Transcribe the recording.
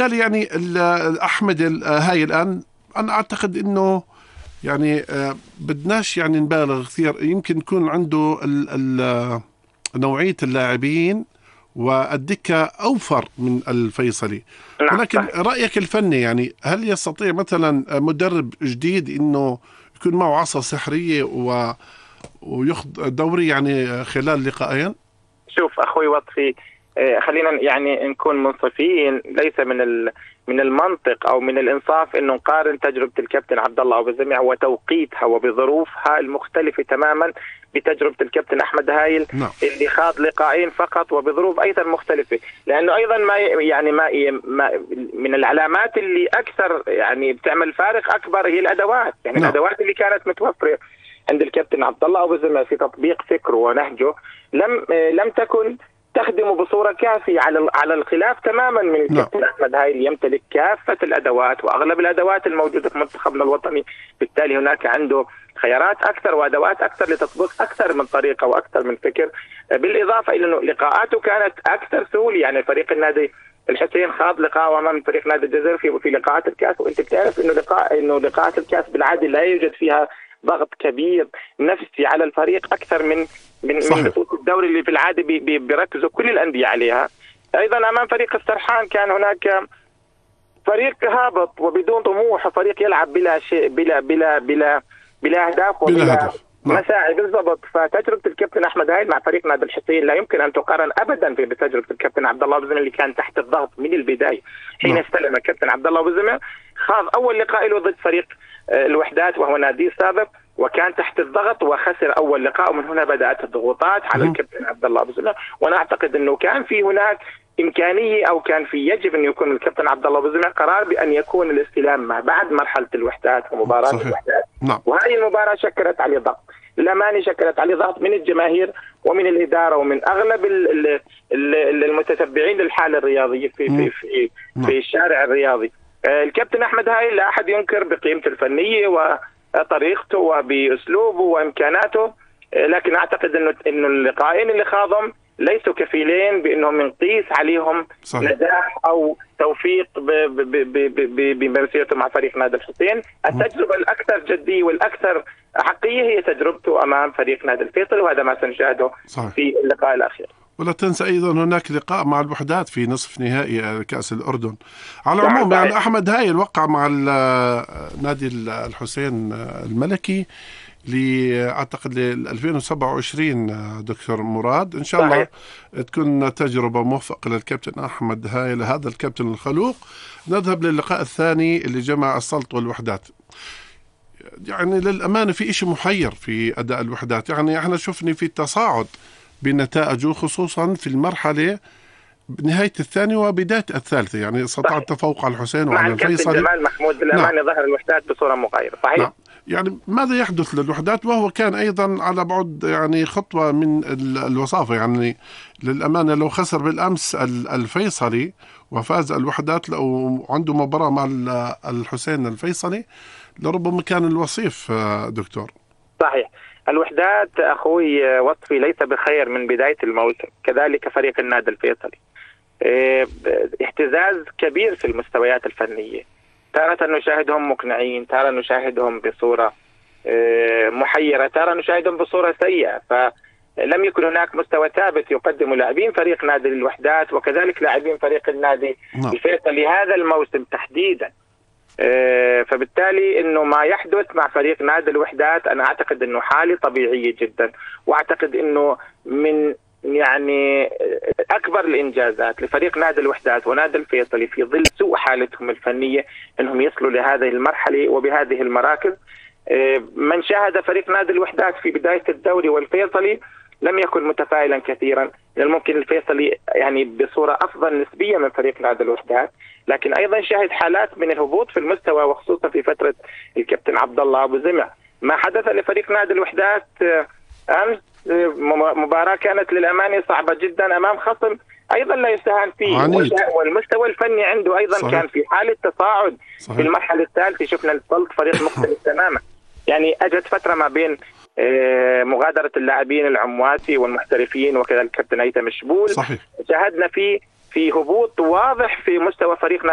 فبالتالي يعني أحمد هاي الآن أنا أعتقد إنه يعني بدناش يعني نبالغ كثير، يمكن يكون عنده نوعية اللاعبين والدكة أوفر من الفيصلي. نعم ولكن صحيح. رأيك الفني يعني هل يستطيع مثلا مدرب جديد إنه يكون معه عصا سحرية وياخذ دوري يعني خلال لقاءين؟ شوف أخوي وطفي، خلينا يعني نكون منصفين. ليس من المنطق أو من الإنصاف إنه نقارن تجربة الكابتن عبد الله أبو زمع وتوقيتها وبظروفها المختلفة تماما بتجربة الكابتن أحمد هايل اللي خاض لقاءين فقط وبظروف أيضا مختلفة. لأنه أيضا ما من العلامات اللي أكثر يعني بتعمل فارق أكبر هي الأدوات. يعني الأدوات اللي كانت متوفرة عند الكابتن عبد الله أبو زمع في تطبيق فكره ونهجه لم تكن تخدم بصورة كافية، على الخلاف تماما من الكابتن أحمد هايل يمتلك كافة الأدوات وأغلب الأدوات الموجودة في منتخبنا الوطني. بالتالي هناك عنده خيارات أكثر وأدوات أكثر لتطبيق أكثر من طريقة وأكثر من فكر. بالإضافة إلى أنه لقاءاته كانت أكثر سهولة. يعني فريق النادي الحسين خاض لقاء أمام فريق نادي الجزائر في لقاءات الكاس، وأنت بتعرف إنه لقاءات الكاس بالعادة لا يوجد فيها ضغط كبير نفسي على الفريق أكثر من بطولة الدوري اللي في العادة بيركزوا كل الأندية عليها. أيضا أمام فريق السرحان كان هناك فريق هابط وبدون طموح، وفريق يلعب بلا شيء بلا أهداف وبلا مساعي بالضبط. فتجربة الكابتن أحمد هايل مع فريق نادي الحسين لا يمكن أن تقارن أبدا بتجربة الكابتن عبد الله أبو زمع اللي كان تحت الضغط من البداية. حين استلم الكابتن عبد الله أبو زمع خاض أول لقاء له ضد فريق الوحدات وهو نادي السابق، وكان تحت الضغط وخسر أول لقاء، ومن هنا بدأت الضغوطات على الكابتن عبد الله أبو زمع. وأنا أعتقد أنه كان في هناك إمكانية أو كان في يجب أن يكون الكابتن عبد الله أبو زمع قرار بأن يكون الاستلام ما بعد مرحلة الوحدات ومباراة الوحدات. وهذه المباراة شكلت عليه ضغط، للأمانة شكلت عليه ضغط من الجماهير ومن الإدارة ومن أغلب المتتبعين للحالة الرياضية في الشارع الرياضي. الكابتن أحمد هايل لا أحد ينكر بقيمته الفنية وطريقته وبأسلوبه وإمكاناته، لكن أعتقد إنه اللقاءين اللي خاضهم ليسوا كفيلين بأنهم نقيس عليهم نجاح أو توفيق بمسيرته مع فريق نادي الحسين. التجربة الأكثر جدية والأكثر حقيقية هي تجربته أمام فريق نادي الفيصل، وهذا ما سنشاهده في اللقاء الأخير. ولا تنسى أيضا هناك لقاء مع الوحدات في نصف نهائي كأس الأردن. على العموم يعني أحمد هايل وقع مع نادي الحسين الملكي أعتقد 2027 دكتور مراد. إن شاء الله تكون تجربة موفقة للكابتن أحمد هايل هذا الكابتن الخلوق. نذهب للقاء الثاني اللي جمع السلط والوحدات. يعني للأمانة في إشي محير في أداء الوحدات. يعني احنا شفنا في تصاعد بنتائجه خصوصا في المرحلة بنهاية الثانية وبداية الثالثة. يعني استطاع التفوق على الحسين وعلى الفيصلي. جمال محمود بالأمانة ظهر الوحدات بصورة مغايرة. صحيح. يعني ماذا يحدث للوحدات وهو كان أيضا على بعد يعني خطوة من الوصافة. يعني للأمانة لو خسر بالأمس الفيصلي وفاز الوحدات لو عنده مباراة مع الحسين الفيصلي لربما كان الوصيف دكتور. صحيح. الوحدات أخوي وصفي ليس بخير من بداية الموسم، كذلك فريق النادي الفيصلي. اهتزاز كبير في المستويات الفنية، تارة نشاهدهم مقنعين، تارة نشاهدهم بصورة محيرة، تارة نشاهدهم بصورة سيئة. فلم يكن هناك مستوى ثابت يقدم لاعبين فريق نادي الوحدات وكذلك لاعبين فريق النادي الفيصلي هذا الموسم تحديدا. فبالتالي انه ما يحدث مع فريق نادي الوحدات انا اعتقد انه حالة طبيعية جدا، واعتقد انه من يعني اكبر الانجازات لفريق نادي الوحدات ونادي الفيصلي في ظل سوء حالتهم الفنية انهم يصلوا لهذه المرحلة وبهذه المراكز. من شاهد فريق نادي الوحدات في بداية الدوري والفيصلي لم يكن متفائلا كثيرا، من الممكن الفيصلي يعني بصورة أفضل نسبيا من فريق نادي الوحدات، لكن أيضا شاهد حالات من الهبوط في المستوى وخصوصا في فترة الكابتن عبد الله أبو زمع. ما حدث لفريق نادي الوحدات أمس مباراة كانت للأمانة صعبة جدا أمام خصم أيضا لا يستهان فيه، والمستوى الفني عنده أيضا كان في حالة تصاعد في المرحلة الثالثة. شفنا السلط فريق مختلف تماما. يعني أجت فترة ما بين مغادرة اللاعبين العمواسي والمحترفين وكذلك الكابتن هيثم الشبول. صحيح. شاهدنا في هبوط واضح في مستوى فريقنا